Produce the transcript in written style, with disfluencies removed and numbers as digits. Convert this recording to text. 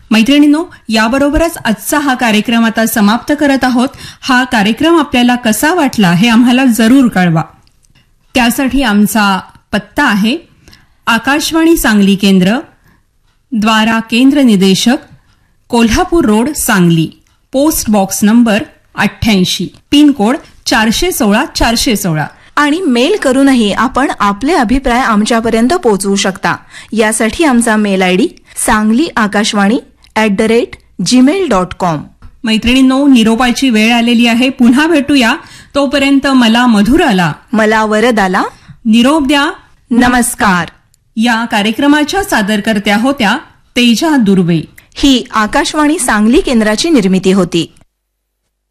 मैत्रिणींनो, याबरोबरच आजचा हा कार्यक्रम आता समाप्त करत आहोत. हा कार्यक्रम आपल्याला कसा वाटला हे आम्हाला जरूर कळवा. त्यासाठी आमचा पत्ता आहे आकाशवाणी सांगली केंद्र, द्वारा केंद्र निदेशक, Kolhapur road, Sangli, post box number 88, pin code 416-416. आणि मेल करूनही आपण आपले अभिप्राय आमच्यापर्यंत पोहोचवू शकता. यासाठी आमचा मेल आयडी sangli@gmail.com. मैत्रिणींनो, निरोपाची वेळ आलेली आहे. पुन्हा भेटूया. तोपर्यंत मला मधुराला, मला वरदाला निरोप द्या. नमस्कार. या कार्यक्रमाच्या सादरकर्त्या होत्या तेजा दुर्वे. ही आकाशवाणी सांगली केंद्राची निर्मिती होती.